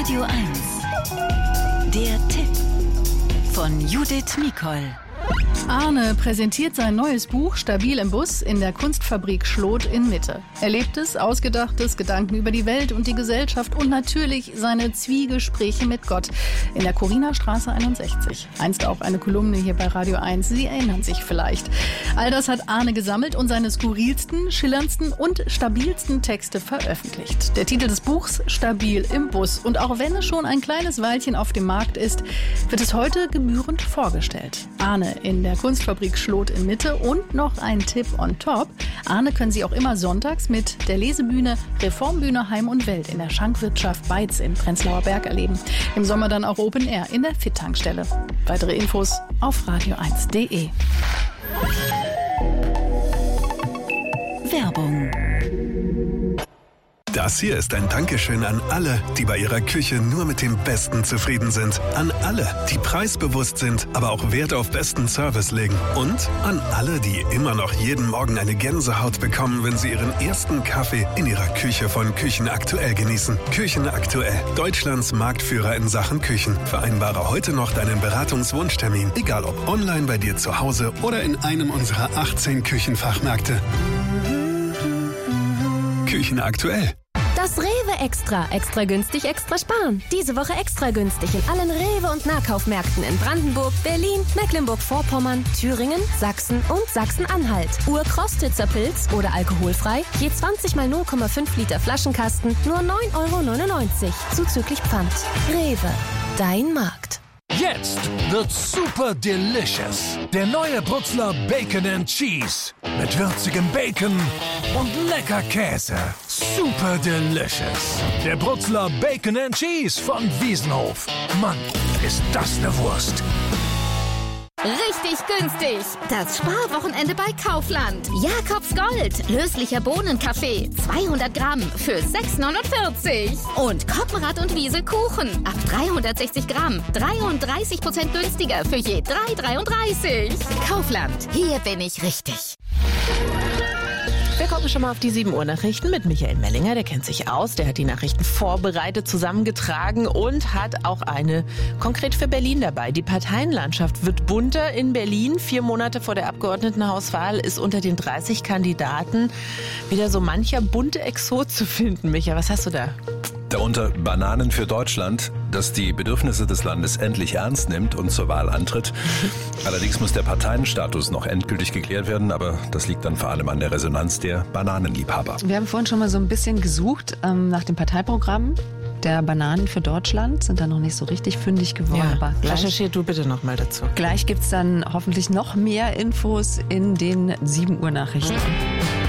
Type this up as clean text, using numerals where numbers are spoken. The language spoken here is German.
Radio 1. Der Tipp von Judith Mikol. Arne präsentiert sein neues Buch Stabil im Bus in der Kunstfabrik Schlot in Mitte. Erlebtes, Ausgedachtes, Gedanken über die Welt und die Gesellschaft und natürlich seine Zwiegespräche mit Gott in der Corina-Straße 61. Einst auch eine Kolumne hier bei Radio 1. Sie erinnern sich vielleicht. All das hat Arne gesammelt und seine skurrilsten, schillerndsten und stabilsten Texte veröffentlicht. Der Titel des Buchs Stabil im Bus. Und auch wenn es schon ein kleines Weilchen auf dem Markt ist, wird es heute gebührend vorgestellt. Arne in der Kunstfabrik Schlot in Mitte und noch ein Tipp on top. Arne können Sie auch immer sonntags mit der Lesebühne Reformbühne Heim und Welt in der Schankwirtschaft Beitz in Prenzlauer Berg erleben. Im Sommer dann auch Open Air in der Fit-Tankstelle. Weitere Infos auf radio1.de. Werbung. Das hier ist ein Dankeschön an alle, die bei ihrer Küche nur mit dem Besten zufrieden sind. An alle, die preisbewusst sind, aber auch Wert auf besten Service legen. Und an alle, die immer noch jeden Morgen eine Gänsehaut bekommen, wenn sie ihren ersten Kaffee in ihrer Küche von Küchen Aktuell genießen. Küchen Aktuell, Deutschlands Marktführer in Sachen Küchen. Vereinbare heute noch deinen Beratungswunschtermin, egal ob online bei dir zu Hause oder in einem unserer 18 Küchenfachmärkte. Küchen Aktuell. Das Rewe Extra. Extra günstig, extra sparen. Diese Woche extra günstig in allen Rewe- und Nahkaufmärkten in Brandenburg, Berlin, Mecklenburg-Vorpommern, Thüringen, Sachsen und Sachsen-Anhalt. Urkrostitzer Pilz oder alkoholfrei, je 20 mal 0,5 Liter Flaschenkasten, nur 9,99 €, zuzüglich Pfand. Rewe, dein Markt. Jetzt wird's super delicious. Der neue Brutzler Bacon and Cheese. Mit würzigem Bacon und lecker Käse. Super delicious. Der Brutzler Bacon and Cheese von Wiesenhof. Mann, ist das eine Wurst. Richtig günstig. Das Sparwochenende bei Kaufland. Jakobs Gold. Löslicher Bohnenkaffee. 200 Gramm für 6,49 €. Und Koppenrad und Wiese Kuchen. Ab 360 Gramm. 33% günstiger für je 3,33 €. Kaufland. Hier bin ich richtig. Wir gucken schon mal auf die 7 Uhr Nachrichten mit Michael Mellinger. Der kennt sich aus, der hat die Nachrichten vorbereitet, zusammengetragen und hat auch eine konkret für Berlin dabei. Die Parteienlandschaft wird bunter in Berlin. 4 Monate vor der Abgeordnetenhauswahl ist unter den 30 Kandidaten wieder so mancher bunte Exot zu finden. Micha, was hast du da? Darunter Bananen für Deutschland, das die Bedürfnisse des Landes endlich ernst nimmt und zur Wahl antritt. Allerdings muss der Parteienstatus noch endgültig geklärt werden, aber das liegt dann vor allem an der Resonanz der Bananenliebhaber. Wir haben vorhin schon mal so ein bisschen gesucht nach dem Parteiprogramm der Bananen für Deutschland, sind da noch nicht so richtig fündig geworden. Ja, recherchier du bitte noch mal dazu. Gleich gibt es dann hoffentlich noch mehr Infos in den 7 Uhr Nachrichten.